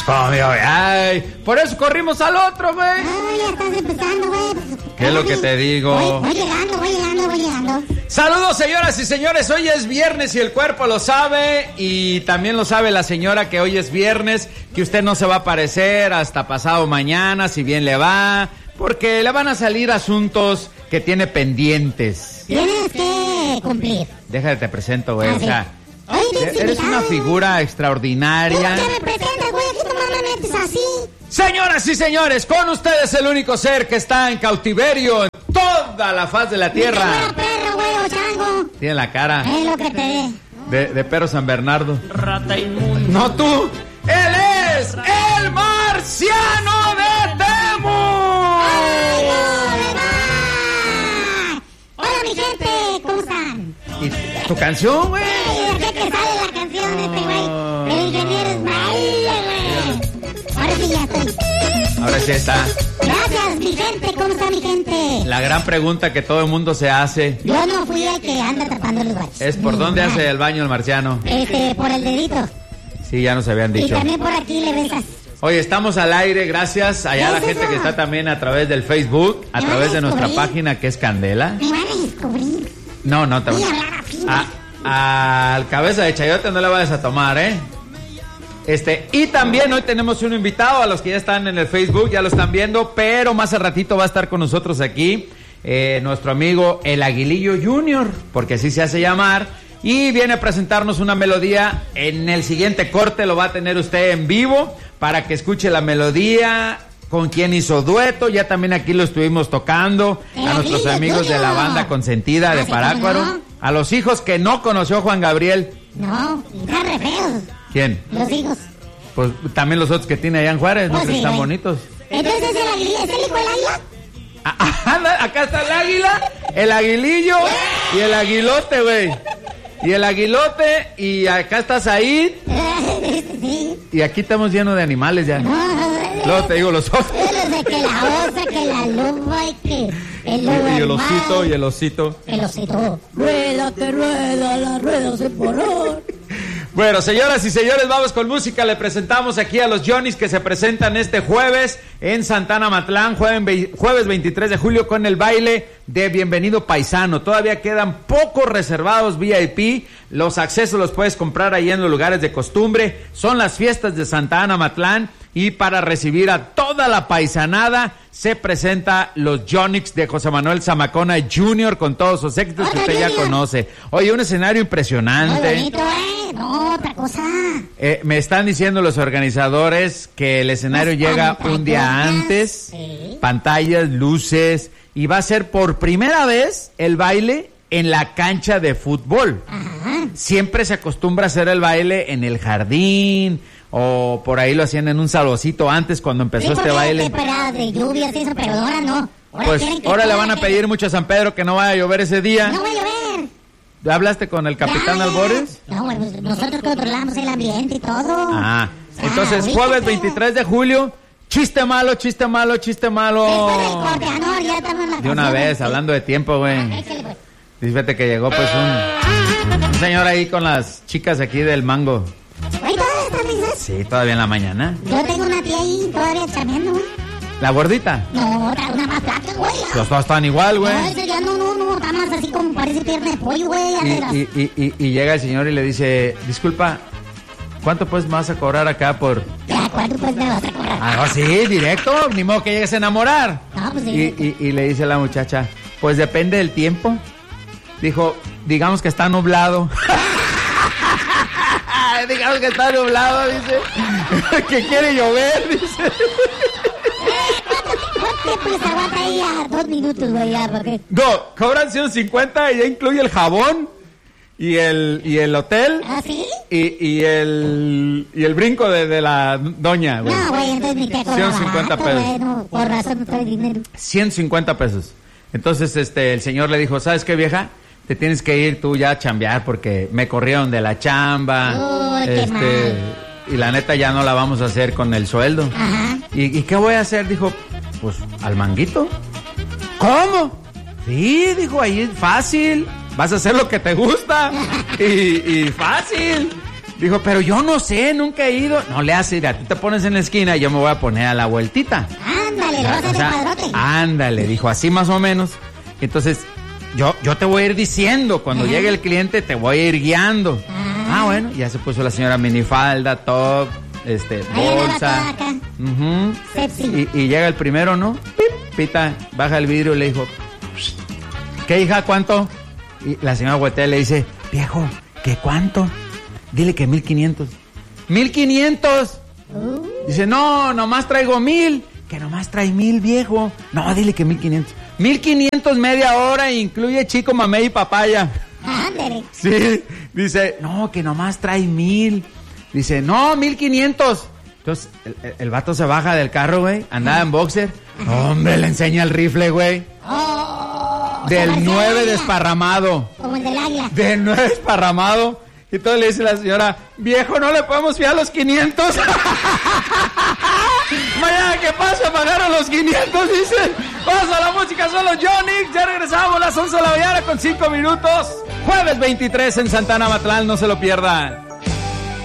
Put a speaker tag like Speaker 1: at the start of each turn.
Speaker 1: ¿Cómo, amigo? Ay, por eso corrimos al otro, güey.
Speaker 2: Ay, ya estás empezando, güey.
Speaker 1: ¿Qué es lo que te digo?
Speaker 2: Voy llegando.
Speaker 1: Saludos, señoras y señores. Hoy es viernes y el cuerpo lo sabe. Y también lo sabe la señora que hoy es viernes, que usted no se va a aparecer hasta pasado mañana, si bien le va, porque le van a salir asuntos que tiene pendientes.
Speaker 2: Tienes que cumplir.
Speaker 1: Déjate, te presento, güey. O sea,
Speaker 2: oye,
Speaker 1: eres una figura extraordinaria.
Speaker 2: ¿Qué me presentas, güey? Aquí nomás me metes así.
Speaker 1: Señoras y señores, con ustedes el único ser que está en cautiverio en toda la faz de la tierra.
Speaker 2: Perro, güey, o chango.
Speaker 1: Tiene la cara
Speaker 2: Es lo que te
Speaker 1: de perro San Bernardo.
Speaker 3: Rata inmunda.
Speaker 1: No tú. Él es el marciano de Temu.
Speaker 2: ¡Ay, no, hola, mi gente, ¿cómo están?
Speaker 1: ¿Y tu canción, güey?
Speaker 2: Ay, ¿de qué sale la canción de este güey? El ingeniero Ismael, güey. Ahora sí ya estoy.
Speaker 1: Ahora sí está.
Speaker 2: Gracias, mi gente, ¿cómo está mi gente?
Speaker 1: La gran pregunta que todo el mundo se hace
Speaker 2: Yo no fui el que anda tapando los baches.
Speaker 1: es ¿por dónde hace el baño el marciano?
Speaker 2: Por el dedito.
Speaker 1: Sí, ya nos habían
Speaker 2: Y
Speaker 1: dicho.
Speaker 2: también por aquí le besas.
Speaker 1: Oye, estamos al aire, gracias allá a la
Speaker 2: ¿Qué es
Speaker 1: gente
Speaker 2: eso?
Speaker 1: que está también a través del Facebook, a
Speaker 2: Me
Speaker 1: través
Speaker 2: van a
Speaker 1: de nuestra
Speaker 2: descubrir.
Speaker 1: página que es Candela.
Speaker 2: Me van a descubrir.
Speaker 1: No, te
Speaker 2: Voy a hablar así.
Speaker 1: al cabeza de chayote no le vayas a tomar, ¿eh? Y también hoy tenemos un invitado, a los que ya están en el Facebook, ya lo están viendo, pero más al ratito va a estar con nosotros aquí nuestro amigo El Aguilillo Junior, porque así se hace llamar, y viene a presentarnos una melodía. En el siguiente corte lo va a tener usted en vivo para que escuche la melodía, con quien hizo dueto. Ya también aquí lo estuvimos tocando,
Speaker 2: El
Speaker 1: a nuestros
Speaker 2: Aguilillo
Speaker 1: amigos de la
Speaker 2: Junior.
Speaker 1: banda consentida de
Speaker 2: ¿Ah, sí,
Speaker 1: Parácuaro,
Speaker 2: cómo no?
Speaker 1: a los hijos que no conoció Juan Gabriel.
Speaker 2: No, están re feos.
Speaker 1: ¿Quién?
Speaker 2: Los hijos.
Speaker 1: Pues también los otros que tiene allá en Juárez, ¿no?
Speaker 2: Pues
Speaker 1: Que
Speaker 2: sí,
Speaker 1: están
Speaker 2: güey.
Speaker 1: bonitos.
Speaker 2: Entonces el aguilillo, ¿es el hijo del águila?
Speaker 1: Acá está el águila, el aguilillo y el aguilote, güey. Y el aguilote, y acá está Said,
Speaker 2: Sí.
Speaker 1: y aquí estamos llenos de animales ya. Luego te digo los otros.
Speaker 2: De que la osa, que la loba y que el lobo
Speaker 1: Y el
Speaker 2: del
Speaker 1: osito,
Speaker 2: mar.
Speaker 1: y el osito.
Speaker 2: El osito.
Speaker 3: Rueda que rueda, la rueda se paró.
Speaker 1: Bueno, señoras y señores, vamos con música. Le presentamos aquí a los Johnnies que se presentan este jueves en Santana Matlán, jueves 23 de julio, con el baile de Bienvenido Paisano. Todavía quedan pocos reservados VIP. Los accesos los puedes comprar ahí en los lugares de costumbre. Son las fiestas de Santa Ana Matlán, y para recibir a toda la paisanada se presenta los Johnnies de José Manuel Zamacona Jr. con todos sus éxitos que usted ya conoce. Oye, un escenario
Speaker 2: Muy
Speaker 1: impresionante.
Speaker 2: bonito, No, otra cosa.
Speaker 1: Me están diciendo los organizadores que el escenario
Speaker 2: Las
Speaker 1: llega un día
Speaker 2: pantallas,
Speaker 1: antes,
Speaker 2: sí.
Speaker 1: pantallas, luces, y va a ser por primera vez el baile en la cancha de fútbol.
Speaker 2: Ajá.
Speaker 1: Siempre se acostumbra a hacer el baile en el jardín, o por ahí lo hacían en un saloncito antes cuando empezó
Speaker 2: Sí,
Speaker 1: este
Speaker 2: porque
Speaker 1: baile.
Speaker 2: temporada de lluvias y eso, pero ahora no.
Speaker 1: Pues
Speaker 2: quieren que
Speaker 1: ahora le
Speaker 2: todo
Speaker 1: van a
Speaker 2: que-
Speaker 1: pedir mucho a San Pedro que no vaya a llover ese día.
Speaker 2: No voy a llover.
Speaker 1: ¿Ya hablaste con el capitán
Speaker 2: Ya.
Speaker 1: Albores?
Speaker 2: No, bueno, pues nosotros controlamos el ambiente y todo.
Speaker 1: Ah, entonces
Speaker 2: ahorita
Speaker 1: jueves
Speaker 2: que-
Speaker 1: 23 de julio, chiste malo, chiste malo, chiste malo.
Speaker 2: Después del corte, no, ya estamos en la
Speaker 1: De una
Speaker 2: canción,
Speaker 1: vez,
Speaker 2: sí.
Speaker 1: hablando de tiempo, güey.
Speaker 2: Échale, pues.
Speaker 1: Fíjate que llegó pues un señor ahí con las chicas aquí del mango.
Speaker 2: Güey, ¿todavía están risas?
Speaker 1: Sí, todavía en la mañana.
Speaker 2: Yo tengo una tía ahí todavía chameando, güey.
Speaker 1: La gordita.
Speaker 2: No, una más flaca, güey.
Speaker 1: Los dos están igual, güey.
Speaker 2: No, ese ya no, está más así como parece pierna de pollo, güey. ya de las-
Speaker 1: Y llega el señor y le dice, disculpa, ¿cuánto pues me vas a cobrar acá por...?
Speaker 2: Ya, ¿cuánto pues me vas a cobrar?
Speaker 1: Ah, sí, directo, ni modo que llegues a enamorar.
Speaker 2: No, pues sí.
Speaker 1: Y le dice la muchacha, pues depende del tiempo. Dijo, digamos que está nublado. Digamos que está nublado, dice. Que quiere llover, dice.
Speaker 2: ¿Cuánto pues aguanta ahí a 2 minutos, güey, ya, porque...
Speaker 1: No, cobran 150 y ya incluye el jabón y el hotel
Speaker 2: ¿Ah, sí?
Speaker 1: y el brinco de la doña, güey.
Speaker 2: No, güey, entonces ni te cobra
Speaker 1: 150
Speaker 2: barato,
Speaker 1: pesos.
Speaker 2: güey, no, por razón no trae dinero.
Speaker 1: 150 pesos. Entonces, el señor le dijo, ¿sabes qué, vieja? Te tienes que ir tú ya a chambear porque me corrieron de la chamba.
Speaker 2: Uy, qué mal.
Speaker 1: Y la neta ya no la vamos a hacer con el sueldo.
Speaker 2: Ajá.
Speaker 1: ¿Y qué voy a hacer? Dijo, pues, ¿al manguito? ¿Cómo? Sí, dijo, ahí es fácil. Vas a hacer lo que te gusta. Y fácil. Dijo, pero yo no sé, nunca he ido. No le hace, tú te pones en la esquina y yo me voy a poner a la vueltita.
Speaker 2: Ándale, lo vas a hacer padrote.
Speaker 1: Ándale, dijo, así más o menos. Entonces, yo te voy a ir diciendo, cuando llegue el cliente te voy a ir guiando. Bueno, ya se puso la señora minifalda, top, bolsa. Y llega el primero, ¿no? Pita, baja el vidrio y le dijo, ¿qué, hija, cuánto? Y la señora voltea y le dice, viejo, ¿qué cuánto? Dile que 1,500. ¿1,500? Dice, no, nomás traigo 1,000. Que nomás trae 1,000, viejo. No, dile que 1,500. 1,500 media hora, incluye chico, mamey y papaya.
Speaker 2: Ándale.
Speaker 1: Sí, dice, no, que nomás trae 1,000. Dice, no, 1,500. Entonces, el vato se baja del carro, güey, andaba en boxer. Hombre, le enseña el rifle, güey. Del 9 desparramado.
Speaker 2: Como el del águila.
Speaker 1: Del 9 desparramado. Y entonces le dice la señora, viejo, no le podemos fiar los 500. Mañana que pasa, pagaron los 500, dicen. Vamos a la música, son los Yonix. Ya regresamos a las 11 de la mañana con 5 minutos. Jueves 23 en Santana Matlán, no se lo pierdan.